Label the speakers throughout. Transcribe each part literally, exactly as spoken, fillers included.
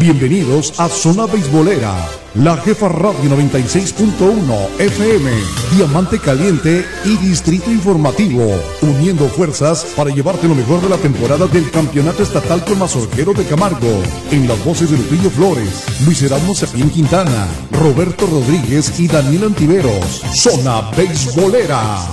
Speaker 1: Bienvenidos a Zona Beisbolera, la Jefa Radio noventa y seis punto uno F M, Diamante Caliente y Distrito Informativo, uniendo fuerzas para llevarte lo mejor de la temporada del Campeonato Estatal con Mazorquero de Camargo, en las voces de Lupillo Flores, Luis Erasmo Cepín Quintana, Roberto Rodríguez y Daniel Antiveros. Zona Beisbolera.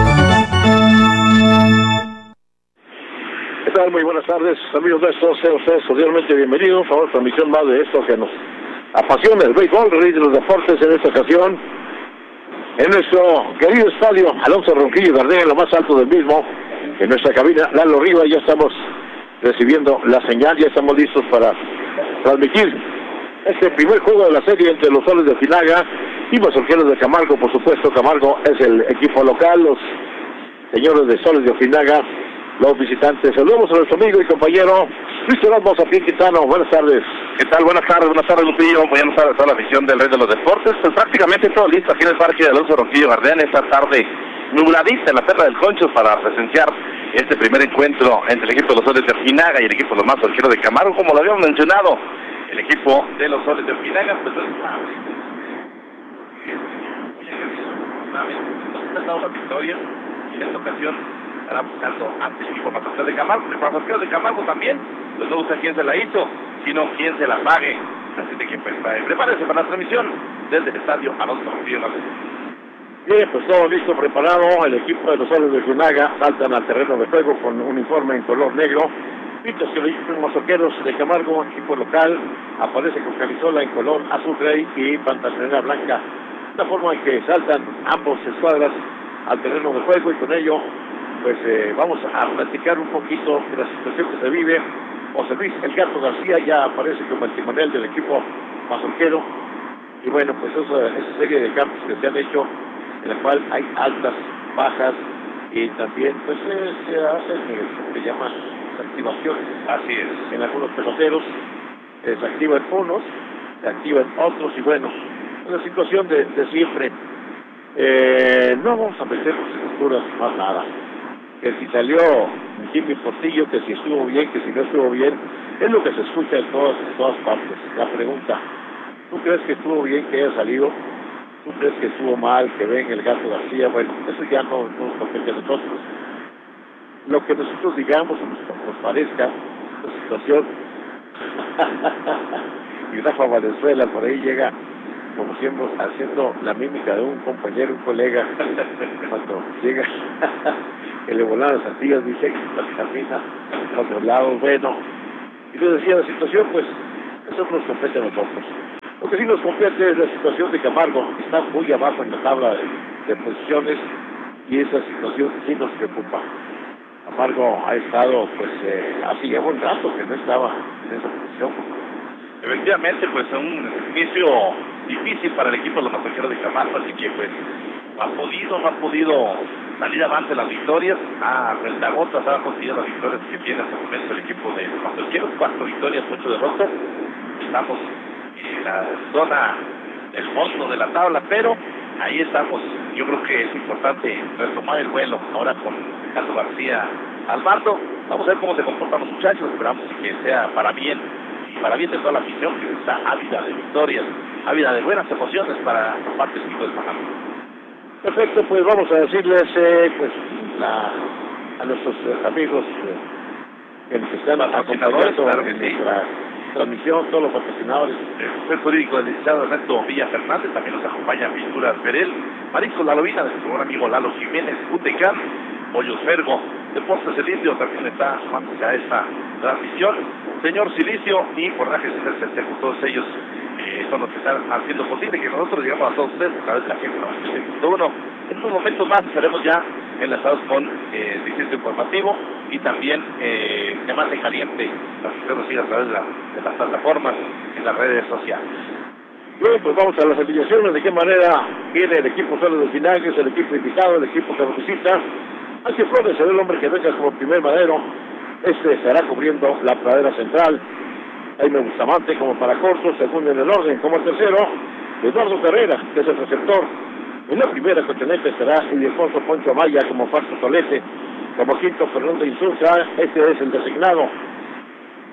Speaker 2: ¿Qué tal? Muy buenas tardes, amigos nuestros, sean ustedes cordialmente bienvenidos a otra transmisión más de esto que nos apasiona, el béisbol, el rey de los deportes, en esta ocasión, en nuestro querido estadio Alonso Ronquillo Gardel, en lo más alto del mismo, en nuestra cabina, Lalo Riva. Ya estamos recibiendo la señal, ya estamos listos para transmitir este primer juego de la serie entre los Soles de Ojinaga y Mazorqueros de Camargo. Por supuesto, Camargo es el equipo local, los señores de Soles de Ojinaga, los visitantes. Saludamos a nuestro amigo y compañero Luis Erasmo Cepín Quintana. Buenas tardes.
Speaker 3: ¿Qué tal? Buenas tardes, buenas tardes, Lupillo. Buenas tardes a toda la afición del Rey de los Deportes. Pues prácticamente todo listo aquí en el Parque de Alonso Ronquillo Gardel esta tarde nubladita en la Perla del Concho para presenciar este primer encuentro entre el equipo de los Soles de Ojinaga y el equipo de los Mazorqueros de Camargo. Como lo habíamos mencionado, el equipo de los Soles de Ojinaga pues es una victoria y en esta ocasión estará buscando ante el equipo Mazorquero de Camargo. El Mazorquero de Camargo también, pues no busca quién se la hizo, sino quién se la pague. Así de que pues prepárense para la transmisión desde el estadio Alonso Ronquillo Gardel.
Speaker 2: Bien, pues todo listo, preparado. El equipo de los Soles de Ojinaga saltan al terreno de juego con un uniforme en color negro, mientras que el equipo de Mazorqueros de Camargo, equipo local, aparece con camisola en color azul rey y pantalonera blanca. La forma en que saltan ambos escuadras al terreno de juego, y con ello pues eh, vamos a platicar un poquito de la situación que se vive. José Luis El Gato García ya aparece como el timonel del equipo mazorquero, y bueno, pues esa, esa serie de cambios que se han hecho, en la cual hay altas, bajas, y también pues eh, se hacen lo que llaman activaciones.
Speaker 3: Así es.
Speaker 2: En algunos peloteros eh, se activan unos, se activan otros, y bueno, una situación de, de siempre. Eh, no vamos a meternos en posturas más nada. Que si salió Jimmy Portillo, que si estuvo bien, que si no estuvo bien, es lo que se escucha en todas, en todas partes. La pregunta, ¿tú crees que estuvo bien que haya salido? ¿Tú crees que estuvo mal que venga el Gato García? Bueno, eso ya no, no nos compete a nosotros. Lo que nosotros digamos o nos, nos parezca, la situación. Y Rafa Valenzuela por ahí llega, como siempre, haciendo la mímica de un compañero, un colega, cuando llega que le volaron las antillas, dice que las camina a otro lado, bueno. Y yo decía, la situación, pues, eso nos compete a nosotros. Lo que sí nos compete es la situación de Camargo, que está muy abajo en la tabla de, de posiciones, y esa situación sí nos preocupa. Camargo ha estado, pues, eh, así lleva un rato que no estaba en esa posición.
Speaker 3: Efectivamente, pues un inicio difícil para el equipo de los Mazorqueros de Camargo, así que pues no ha podido, no ha podido salir avante las victorias, a cuentagotas ha conseguido las victorias que tiene hasta el momento el equipo de los Mazorqueros, cuatro victorias, ocho derrotas. Estamos en la zona del fondo de la tabla, pero ahí estamos. Yo creo que es importante retomar el vuelo ahora con Carlos García Alvarado. Vamos a ver cómo se comportan los muchachos, esperamos que sea para bien, y para bien de toda la afición que está ávida de victorias, ávida de buenas emociones para los partes del equipo de Panamá.
Speaker 2: Perfecto, pues vamos a decirles eh, pues la, a nuestros eh, amigos eh, que nos están acompañando
Speaker 3: claro que
Speaker 2: en
Speaker 3: sí.
Speaker 2: nuestra transmisión, todos los patrocinadores.
Speaker 3: El jefe jurídico del licenciado Ernesto Villa Fernández, también nos acompaña Pinturas Perel, Mariscos La Lobina, de nuestro buen amigo Lalo Jiménez, Utecán, Pollos Fergo, Deportes El Indio también está sumándose a esta transmisión, Señor Silicio y Forrajes Cercejo, todos ellos eh, son los que están haciendo posible que nosotros llegamos a todos ustedes a través de la gente noventa y seis punto uno. En unos momentos más estaremos ya enlazados con eh, el distrito informativo y también eh, Diamante Caliente, para que usted nos siga a través de, la, de las plataformas en las redes sociales.
Speaker 2: Bien, pues vamos a las afiliaciones, de qué manera viene el equipo Soles de Ojinaga, que es el equipo invitado, el equipo que nos visita. Ángel Flores será el hombre que venga como primer madero, este estará cubriendo la pradera central. Jaime Bustamante como para corto, segundo en el orden, como el tercero, Eduardo Carrera, que es el receptor. En la primera cochoneta estará Ildefonso Poncho Amaya como Farso Solete, como quinto Fernando Insulza, este es el designado.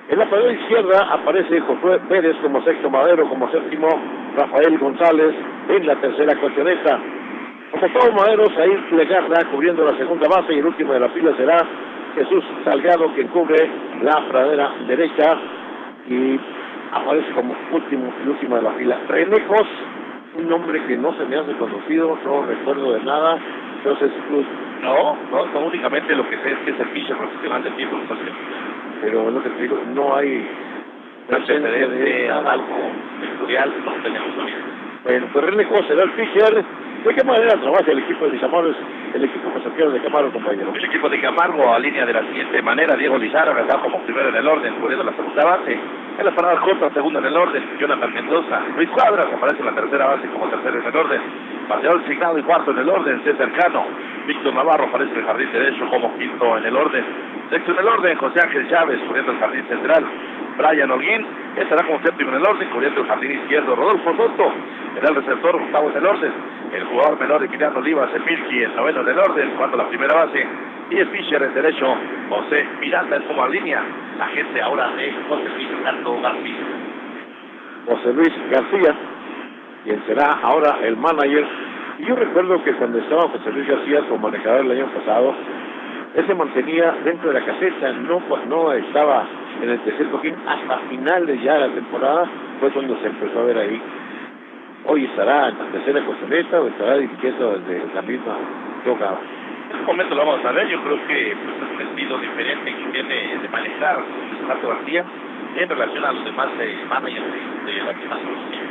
Speaker 2: En la pared izquierda aparece Josué Pérez como sexto madero, como séptimo Rafael González en la tercera colchoneta. Como todos maderos, ahí Legarda cubriendo la segunda base y el último de la fila será Jesús Salgado, quien cubre la pradera derecha y aparece como último y último de la fila. René Cos, un nombre que no se me hace conocido, no recuerdo de nada. Entonces, pues,
Speaker 3: no, no, no, únicamente lo que sé es que es el pitcher profesional del tiempo.
Speaker 2: Pero lo que te digo, no hay
Speaker 3: antecedente de algo estudial, no tenemos todavía.
Speaker 2: Bueno, pues René Cos será el pitcher. ¿De qué manera trabaja el equipo de Camargo, el equipo pasajero de Camargo, compañero?
Speaker 3: El equipo de Camargo alinea de la siguiente manera: Diego Lizarra está como primero en el orden, cubriendo la segunda base. En las paradas cortas, segundo en el orden, Jonathan Mendoza. Luis Cuadras aparece en la tercera base como tercero en el orden. Paseador Signado y cuarto en el orden, César Cano. Víctor Navarro aparece en el jardín derecho como quinto en el orden. Sexto en el orden, José Ángel Chávez, cubriendo el jardín central. Brian Holguín estará como séptimo en el orden, cubriendo el jardín izquierdo. Rodolfo Soto en el receptor, Gustavo en el orden. El jugador menor Emiliano Olivas, el Milky, el noveno en el orden, cuando la primera base. Y el pitcher en derecho, José Miranda, en como línea. La gente ahora de José Luis García.
Speaker 2: José Luis García, quien será ahora el manager. Y yo recuerdo que cuando estaba José Luis García como manejador el año pasado, él se mantenía dentro de la caseta, no, no estaba en el tercer cojín hasta finales ya de la temporada, fue cuando se empezó a ver ahí. Hoy estará en la tercera colchoneta o estará dirigiendo desde la misma toca.
Speaker 3: En este momento lo vamos a ver. Yo creo que pues, es un estilo diferente que tiene de manejar Renato García en relación a los demás eh, managers de, de la misma solución.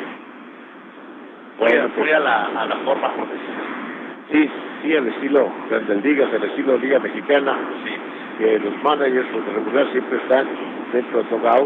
Speaker 3: Bueno, fue a la, a la forma profesional.
Speaker 2: Sí, sí, el estilo Grandes Ligas, el estilo Liga Mexicana, sí, que los managers por lo regular siempre están dentro del dugout.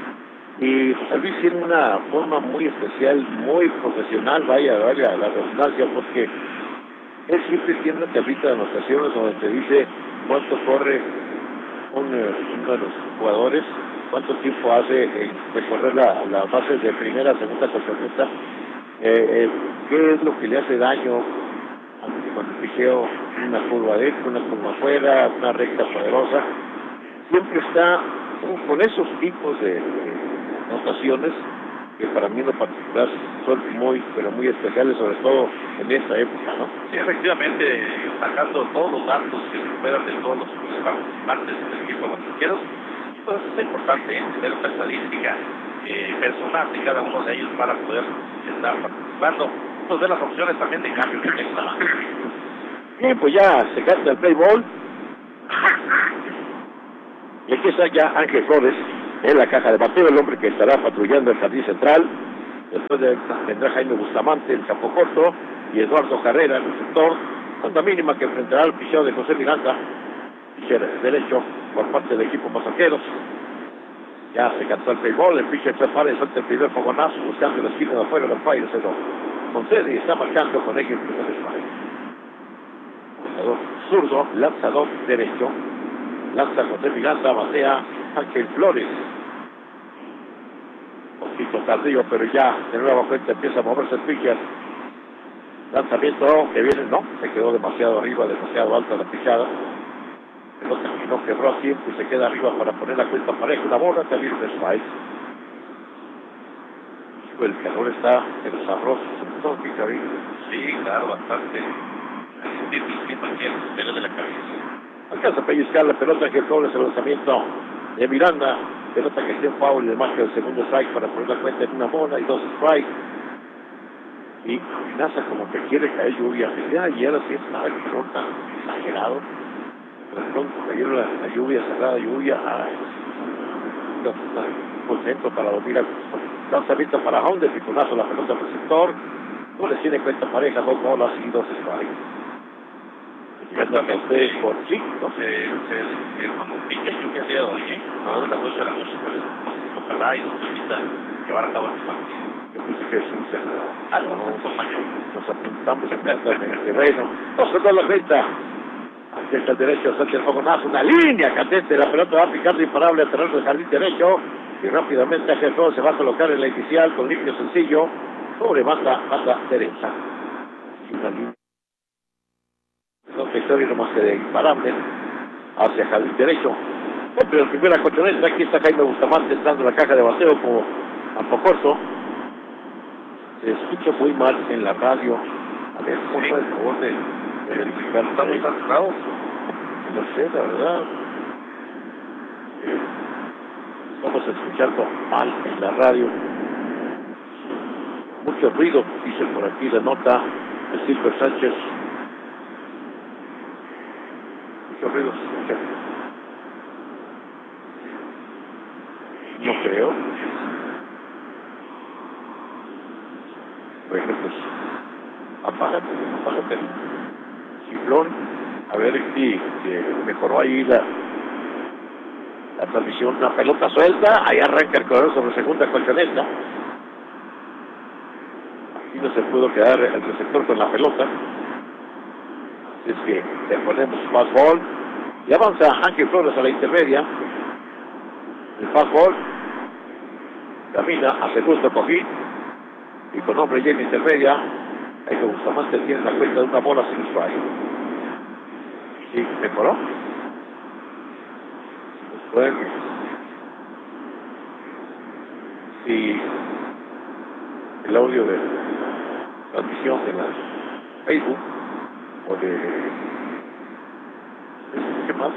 Speaker 2: Y José Luis tiene una forma muy especial, muy profesional, vaya, vaya, la redundancia, porque él siempre tiene una tablita de anotaciones donde te dice cuánto corre un, uno de los jugadores, cuánto tiempo hace eh, de correr la, la base de primera, segunda, tercera, eh, eh, qué es lo que le hace daño cuando picheo una curva adentro, una curva afuera, una recta poderosa. Siempre está con esos tipos de, de notaciones que para mí en lo particular son muy, pero muy especiales, sobre todo en esta época, ¿no?
Speaker 3: Sí, efectivamente, sacando todos los datos que se superan de todos los participantes del equipo de banqueros, pues es importante ¿eh? tener una estadística eh, personal de cada uno de ellos para poder estar participando, pues ver las opciones también de cambio que tengan.
Speaker 2: Bien, pues ya se canta el play ball. Y aquí está ya Ángel Flores en la caja de bateo, el hombre que estará patrullando el jardín central. Después de, vendrá Jaime Bustamante, el campo corto, y Eduardo Carrera, el receptor. Cuanta mínima que enfrentará al picheo de José Miranda, pitcher derecho por parte del equipo pasajeros. Ya se cantó el play ball, el pitcher prepara y suelta el primer fogonazo, buscando la esquina de afuera del fire, se lo concede y está marcando con él el primer strike. Lanzador zurdo, lanzador derecho. Lanza José Miranda, batea Ángel Flores. Un poquito tardío, pero ya de nueva cuenta empieza a moverse el pitcher. Lanzamiento que viene, no, se quedó demasiado arriba, demasiado alta la pichada. No terminó, quebró a tiempo y se queda arriba para poner la cuenta pareja. Una bola, también de strike. El calor está en los arroz, todo picadillo.
Speaker 3: Sí, claro, bastante. Difícil aquí el pelo de la cabeza.
Speaker 2: Alcanza a pellizcar la pelota que doble el lanzamiento de Miranda. Pelota que esté en foul y le marca el segundo strike para poner la cuenta en una bola y dos strikes. Y amenaza como que quiere caer lluvia. Ya ayer así estaba el calor tan exagerado. De pronto cayó la, la lluvia, cerrada lluvia. Ay, no, no, contento para dormir. Lanzamiento para Honda, piconazo la pelota al receptor. No les tiene cuenta pareja, dos bolas y dos strikes.
Speaker 3: Exactamente,
Speaker 2: por sí, no
Speaker 3: sé, como un pequeño que hacía hoy, ¿eh? A las ocho de la noche, pues, ojalá y nos permita llevar a cabo el partido.
Speaker 2: Yo pensé que es sincero.
Speaker 3: Algo no, compañero.
Speaker 2: Nos apuntamos inmediatamente. Bueno, dos con la cuenta. Desde el derecho, salta el fogonazo, una línea cadente, la pelota va a picar de imparable a terreno del jardín derecho. Y rápidamente Ángel Flores se va a colocar en la inicial con limpio sencillo sobre banda, banda derecha. Y una línea. No te historia nomás que de imparable hacia jardín derecho. Pero el primer colchoneta, aquí está Jaime Bustamante entrando en la caja de bateo como campo corto. Se escucha muy mal en la radio. A ver, por favor, de verificar.
Speaker 3: Estamos saturados.
Speaker 2: No sé, la verdad. Eh, Estamos escuchando mal en la radio. Mucho ruido, dice por aquí la nota de Silver Sánchez. Mucho ruido se escucha. No creo. Bueno, pues apágate, apágate. Ciflón, a ver si, si mejoró ahí la, la transmisión. Una pelota suelta, ahí arranca el corredor sobre segunda colchoneta. Aquí no se pudo quedar el receptor con la pelota. Así es que le ponemos fastball y avanza Ángel Flores a la intermedia. El fastball camina hacia el gusto cojín y con hombre ya en intermedia, ahí que Bustamante tiene la cuenta de una bola sin strike. Sí, mejoró. Después, y el audio de transmisión de la Facebook o de ¿qué más?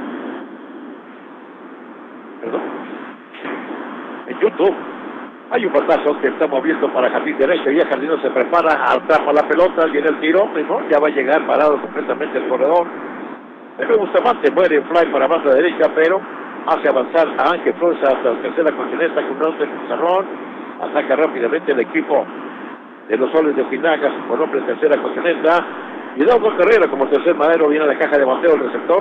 Speaker 2: Perdón. En YouTube hay un batazo que está moviendo para jardín derecho y el jardinero se prepara, atrapa la pelota, viene el tiro, ¿no? Ya va a llegar parado completamente el corredor. Me gusta más, se muere en fly para banda derecha, pero hace avanzar a Ángel Flores hasta la tercera colchoneta con un del pizarrón. Ataca rápidamente el equipo de los Soles de Ojinaga con hombre en tercera colchoneta. Y da dos carreras como tercer madero, viene a la caja de bateo el receptor.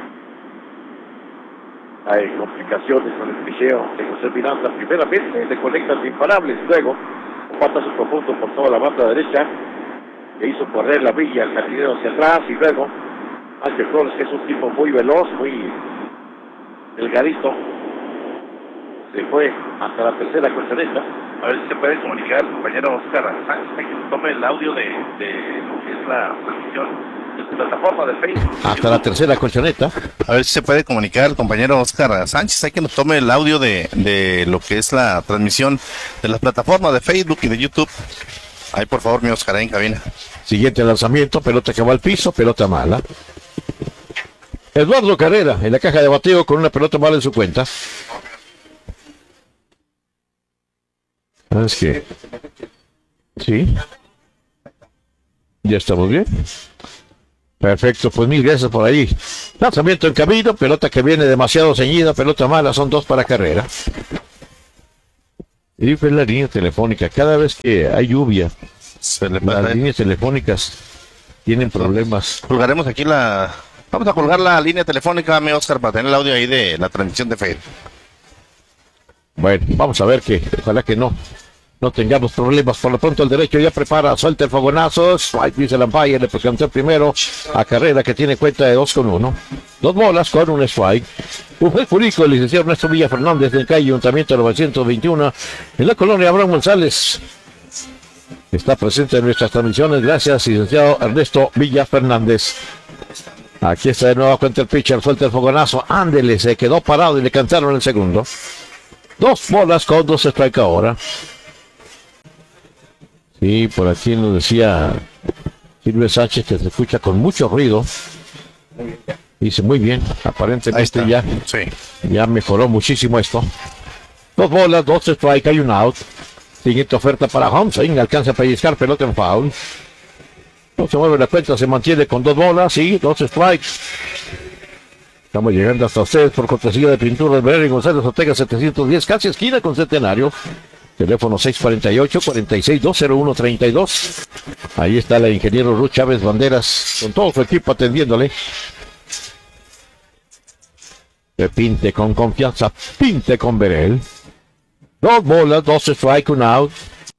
Speaker 2: Hay complicaciones con el picheo de José Miranda. Primeramente le conectan imparables, luego un patazo profundo por toda la banda derecha que hizo correr la villa al jardinero hacia atrás, y luego Ángel Flores, que es un tipo muy veloz, muy delgadito, se fue hasta la tercera colchoneta.
Speaker 3: A ver si se puede comunicar el compañero Oscar Sánchez, que tome el audio de, de lo que es la transmisión de su plataforma de Facebook.
Speaker 4: Hasta la tercera colchoneta.
Speaker 3: A ver si se puede comunicar el compañero Oscar Sánchez, hay que nos tome el audio de, de lo que es la transmisión de las plataformas de Facebook y de YouTube. Ahí, por favor, mi Oscar, ahí en cabina.
Speaker 4: Siguiente lanzamiento, pelota que va al piso, pelota mala. Eduardo Carrera en la caja de bateo con una pelota mala en su cuenta. ¿Sabes qué? Sí. Ya estamos bien. Perfecto, pues mil gracias por ahí. Lanzamiento en camino, pelota que viene demasiado ceñida, pelota mala, son dos para Carrera. Y fue la línea telefónica. Cada vez que hay lluvia,
Speaker 3: Se le
Speaker 4: las líneas telefónicas tienen problemas.
Speaker 3: Colgaremos aquí la... Vamos a colgar la línea telefónica, mi Oscar, para tener el audio ahí de la transmisión de Facebook.
Speaker 4: Bueno, vamos a ver que, ojalá que no, no tengamos problemas. Por lo pronto el derecho ya prepara, suelta el fogonazo, strike, dice el umpire, le presentó el primero a Carrera, que tiene cuenta de dos con uno. Dos bolas con un strike. Un juez público, el licenciado Ernesto Villa Fernández, del calle Ayuntamiento novecientos veintiuno, en la colonia Abraham González. Está presente en nuestras transmisiones, gracias, licenciado Ernesto Villa Fernández. Aquí está de nuevo cuenta el pitcher, suelta el fogonazo, ándele, se quedó parado y le cantaron el segundo. Dos bolas con dos strike ahora. Sí, por aquí nos decía Silvio Sánchez que se escucha con mucho ruido. Dice muy bien, aparentemente ya,
Speaker 3: sí.
Speaker 4: ya mejoró muchísimo esto. Dos bolas, dos strike, hay un out. Siguiente oferta para Homsing, alcanza a pellizcar, pelota en foul. No se mueve la cuenta, se mantiene con dos bolas y dos strikes. Estamos llegando hasta ustedes por cortesía de Pintura de Berry González Ortega setecientos diez, casi esquina con Centenario. Teléfono seis cuatro ocho, cuatro seis dos, cero uno tres dos. Ahí está el ingeniero Ruth Chávez Banderas con todo su equipo atendiéndole. Que pinte con confianza, pinte con Berel. Dos bolas, dos strike, un out.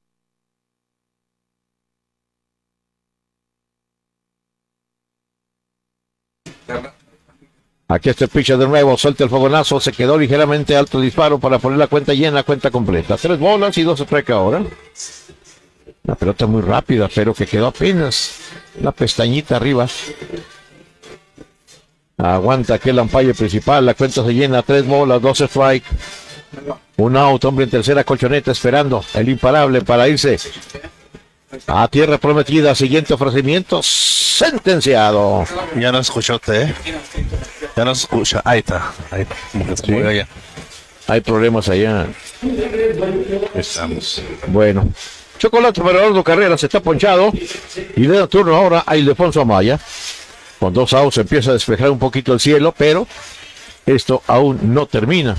Speaker 4: Aquí está el pitcher de nuevo, suelta el fogonazo, se quedó ligeramente alto el disparo para poner la cuenta llena, cuenta completa. Tres bolas y dos strike ahora. Una pelota muy rápida, pero que quedó apenas una pestañita arriba. Aguanta aquel umpire principal. La cuenta se llena. Tres bolas, dos strike. Un out, hombre en tercera colchoneta esperando el imparable para irse a tierra prometida. Siguiente ofrecimiento. Sentenciado.
Speaker 5: Ya no escuchó usted, ¿eh? Ya no escucha. Ahí está. Ahí está. Como que se
Speaker 4: Sí.
Speaker 5: mueve allá.
Speaker 4: Hay problemas allá.
Speaker 5: Estamos.
Speaker 4: Bueno. Chocolate para Eduardo Carreras está ponchado. Y le da turno ahora a Ildefonso Amaya. Con dos outs empieza a despejar un poquito el cielo, pero esto aún no termina.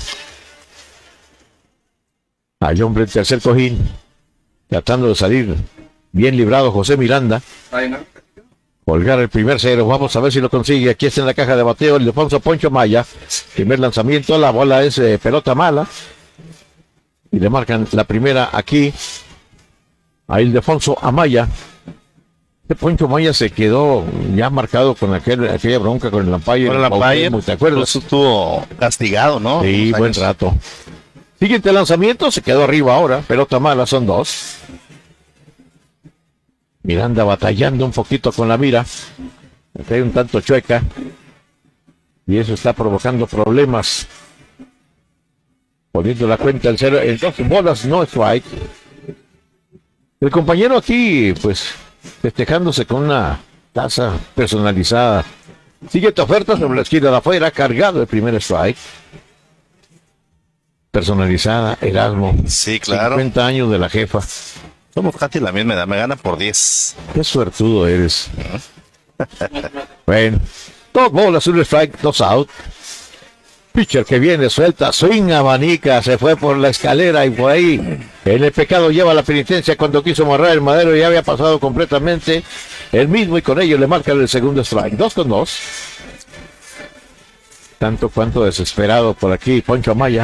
Speaker 4: Hay hombre en tercer cojín, tratando de salir bien librado José Miranda. Colgar el primer cero, vamos a ver si lo consigue. Aquí está en la caja de bateo el Ildefonso Poncho Maya. Primer lanzamiento, la bola es eh, pelota mala. Y le marcan la primera aquí a Ildefonso Amaya. Este Poncho Maya se quedó ya marcado con aquel, aquella bronca con el umpire.
Speaker 5: Con el umpire,
Speaker 4: ¿te acuerdas?
Speaker 5: Eso estuvo castigado, ¿no?
Speaker 4: Sí,
Speaker 5: Unos
Speaker 4: buen
Speaker 5: años.
Speaker 4: rato. Siguiente lanzamiento, se quedó arriba ahora. Pelota mala, son dos. Miranda batallando un poquito con la mira. Hay un tanto chueca. Y eso está provocando problemas. Poniendo la cuenta en cero. En dos bolas, no strike. El compañero aquí, pues, festejándose con una taza personalizada. Siguiente oferta sobre la esquina de afuera. Cargado el primer strike. Personalizada, Erasmo.
Speaker 5: Sí, claro.
Speaker 4: cincuenta años de la jefa.
Speaker 5: Somos casi la misma edad, me gana por diez.
Speaker 4: Qué suertudo eres. Bueno, dos bolas, un strike, dos out. Pitcher que viene, suelta, swing, abanica, se fue por la escalera y por ahí. En el pecado lleva la penitencia cuando quiso amarrar el madero, ya había pasado completamente el mismo y con ello le marcan el segundo strike. Dos con dos. Tanto cuanto desesperado por aquí, Poncho Amaya.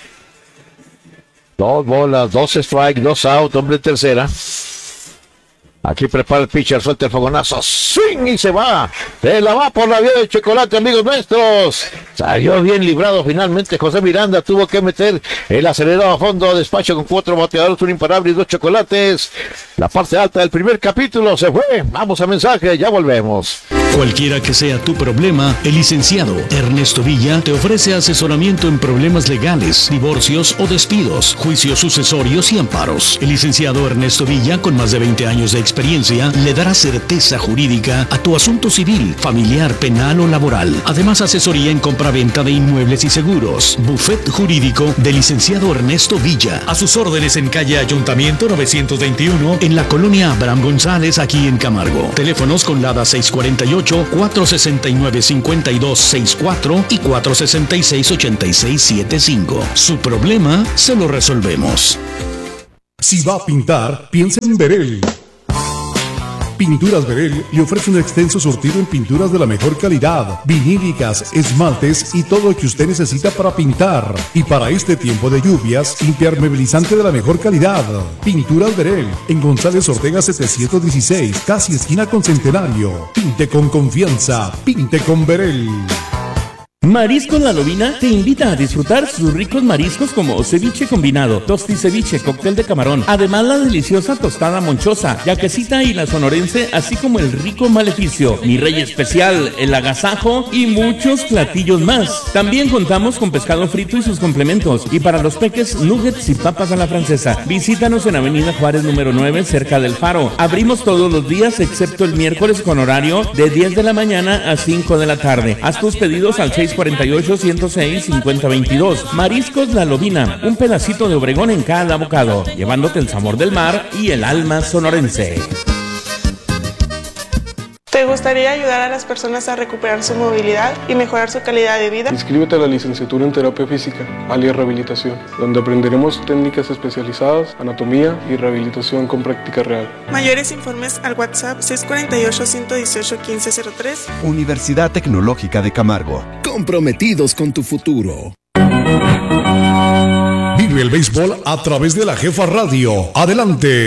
Speaker 4: Dos bolas, dos strikes, dos out, hombre en tercera. Aquí prepara el pitcher, suelta el fogonazo, swing y se va. Se la va por la vía del chocolate, amigos nuestros. Salió bien librado finalmente. José Miranda tuvo que meter el acelerado a fondo, despacho con cuatro bateadores, un imparable y dos chocolates. La parte alta del primer capítulo se fue. Vamos a mensaje, ya volvemos.
Speaker 6: Cualquiera que sea tu problema, el licenciado Ernesto Villa te ofrece asesoramiento en problemas legales, divorcios o despidos, juicios sucesorios y amparos. El licenciado Ernesto Villa, con más de veinte años de experiencia, le dará certeza jurídica a tu asunto civil, familiar, penal o laboral. Además, asesoría en compra-venta de inmuebles y seguros. Buffet jurídico del licenciado Ernesto Villa. A sus órdenes en calle Ayuntamiento novecientos veintiuno, en la colonia Abraham González, aquí en Camargo. Teléfonos con LADA seis cuarenta y ocho, cuatro sesenta y nueve, cincuenta y dos sesenta y cuatro y cuatro sesenta y seis, ochenta y seis setenta y cinco. Su problema se lo resolvemos.
Speaker 1: Si va a pintar, piensa en Berel. Pinturas Berel le ofrece un extenso surtido en pinturas de la mejor calidad, vinílicas, esmaltes y todo lo que usted necesita para pintar. Y para este tiempo de lluvias, impermeabilizante de la mejor calidad. Pinturas Berel, en González Ortega setecientos dieciséis, casi esquina con Centenario. Pinte con confianza, pinte con Berel.
Speaker 7: Mariscos La Lobina te invita a disfrutar sus ricos mariscos como ceviche combinado, tosti ceviche, cóctel de camarón, además la deliciosa tostada monchosa, yaquecita y la sonorense, así como el rico maleficio, mi rey especial, el agasajo y muchos platillos más. También contamos con pescado frito y sus complementos, y para los peques, nuggets y papas a la francesa. Visítanos en Avenida Juárez número nueve, cerca del Faro. Abrimos todos los días excepto el miércoles con horario de diez de la mañana a cinco de la tarde. Haz tus pedidos al seis cuarenta y ocho, ciento seis, cincuenta veintidós. Mariscos La Lobina, un pedacito de Obregón en cada bocado, llevándote el sabor del mar y el alma sonorense.
Speaker 8: ¿Te gustaría ayudar a las personas a recuperar su movilidad y mejorar su calidad de vida?
Speaker 9: Inscríbete a la licenciatura en terapia física, alias rehabilitación, donde aprenderemos técnicas especializadas, anatomía y rehabilitación con práctica real.
Speaker 8: Mayores informes al WhatsApp seis cuarenta y ocho, ciento dieciocho, quince cero tres.
Speaker 10: Universidad Tecnológica de Camargo. Comprometidos con tu futuro.
Speaker 1: Vive el béisbol a través de la Jefa Radio. Adelante.